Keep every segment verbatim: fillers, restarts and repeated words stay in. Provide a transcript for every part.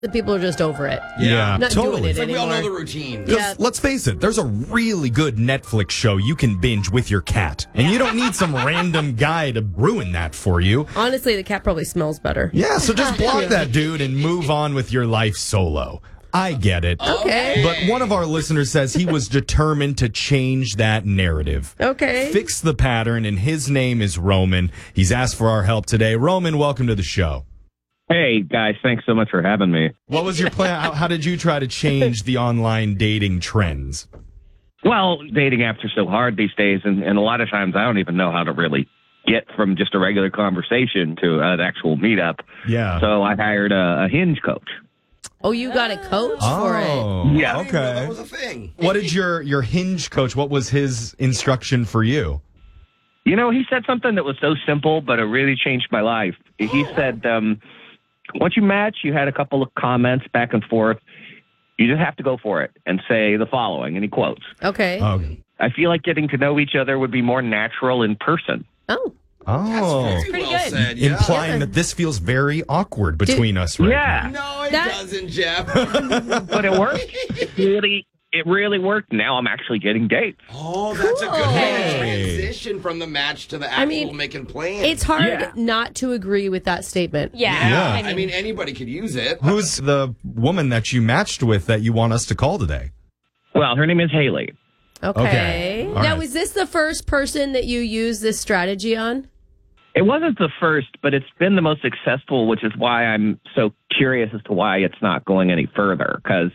The people are just over it. Yeah, Not totally. doing it It's Like we anymore. all know the routine. Yeah. Let's face it, there's a really good Netflix show you can binge with your cat. And you don't need some random guy to ruin that for you. Honestly, the cat probably smells better. Yeah, so just block that dude and move on with your life solo. I get it. Okay. But one of our listeners says he was determined to change that narrative. Okay. Fix the pattern, and his name is Roman. He's asked for our help today. Roman, welcome to the show. Hey, guys, thanks so much for having me. What was your plan? How, how did you try to change the online dating trends? Well, dating apps are so hard these days, and, and a lot of times I don't even know how to really get from just a regular conversation to an actual meetup. Yeah. So I hired a, a Hinge coach. Oh, you got a coach for it. Oh, Yeah. I didn't know okay. that was a thing. What did your, your Hinge coach, what was his instruction for you? You know, he said something that was so simple, but it really changed my life. He said, um, once you match, you had a couple of comments back and forth. You just have to go for it and say the following, and he quotes. Okay. Oh. I feel like getting to know each other would be more natural in person. Oh. Oh. Very pretty well good. said. Yeah. Implying that this feels very awkward between us right Yeah. No, it That- doesn't, Jeff. But it worked. It really, it really worked. Now I'm actually getting dates. Oh, that's a good way Hey. to transition from the match to the actual I mean, making plans. It's hard Yeah. not to agree with that statement. Yeah. Yeah. I I mean, mean, anybody could use it. Who's the woman that you matched with that you want us to call today? Well, her name is Haley. Okay. Okay. All Now, right. is this the first person that you used this strategy on? It wasn't the first, but it's been the most successful, which is why I'm so curious as to why it's not going any further. Because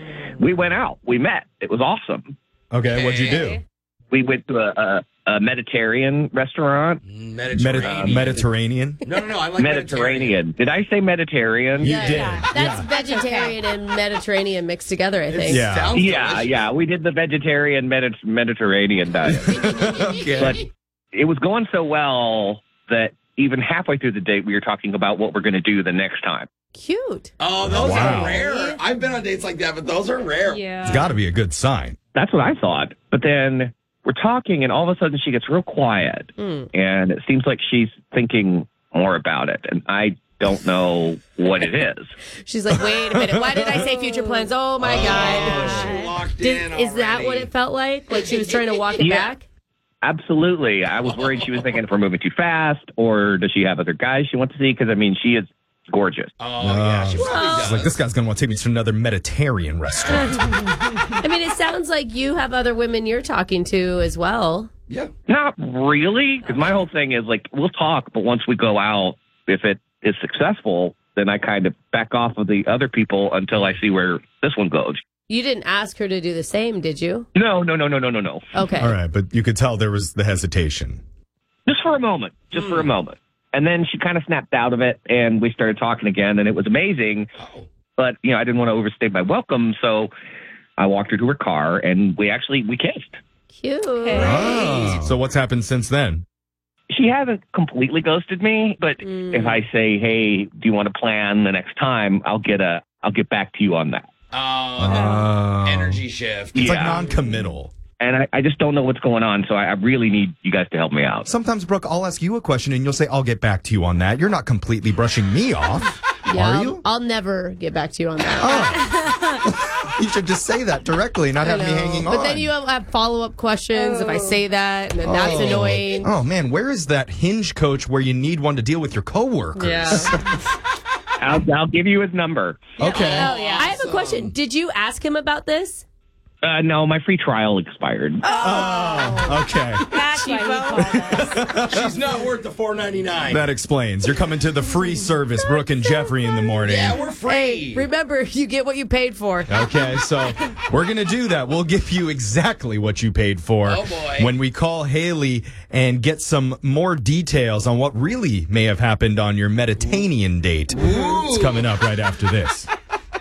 we went out, we met, it was awesome. Okay, what'd you do? We went to a, a, a Mediterranean restaurant. Medi- Mediterranean. Mediterranean? No, no, no. I like Mediterranean. Did I say Mediterranean? You Yeah, did. yeah. That's Yeah. vegetarian and Mediterranean mixed together, I think. Yeah. Sounds Yeah, delicious. yeah. We did the vegetarian Medi- Mediterranean diet. Okay. But it was going so well that even halfway through the date, we were talking about what we're going to do the next time. Cute. Oh, those Wow. are rare. I've been on dates like that, but those are rare. It's yeah. got to be a good sign. That's what I thought. But then we're talking, and all of a sudden she gets real quiet. Mm. And it seems like she's thinking more about it. And I don't know what it is. She's like, wait a minute. Why did I say future plans? Oh, my Oh, God. she locked Did, in is that already. what it felt like? Like she was trying to walk it Yeah. back? Absolutely. I was worried she was thinking if we're moving too fast, or does she have other guys she wants to see? Because, I mean, she is gorgeous. Oh, yeah. She Oh. probably Well- does. She's like, this guy's going to want to take me to another Mediterranean restaurant. I mean, it sounds like you have other women you're talking to as well. Yeah. Not really, because my whole thing is like, we'll talk, but once we go out, if it is successful, then I kind of back off of the other people until I see where this one goes. You didn't ask her to do the same, did you? No, no, no, no, no, no, no. Okay. All right, but you could tell there was the hesitation. Just for a moment. Just for a moment. And then she kind of snapped out of it, and we started talking again, and it was amazing. Oh. But, you know, I didn't want to overstay my welcome, so I walked her to her car, and we actually, we kissed. Cute. Ah. So what's happened since then? She hasn't completely ghosted me, but Mm. if I say, hey, do you want to plan the next time, I'll get a, I'll get back to you on that. Oh, Oh. energy shift. It's like Yeah. non-committal. And I, I just don't know what's going on, so I, I really need you guys to help me out. Sometimes, Brooke, I'll ask you a question and you'll say, I'll get back to you on that. You're not completely brushing me off. Yeah, Are I'll- you? I'll never get back to you on that. You should just say that directly, not I have me know. hanging on. But then you have, have follow-up questions if I say that, and then that's Oh. annoying. Oh, man, where is that Hinge coach where you need one to deal with your coworkers? Yeah. I'll, I'll give you his number. Okay. Oh, yeah. I have a question. Did you ask him about this? Uh, no, my free trial expired. Oh, okay. That's why he called us. She's not worth the four ninety-nine. That explains. You're coming to the free service, Brooke and Jeffrey, in the morning. Yeah, we're free. Hey, remember, you get what you paid for. Okay, so we're going to do that. We'll give you exactly what you paid for Oh, boy. when we call Haley and get some more details on what really may have happened on your Mediterranean date. It's coming up right after this.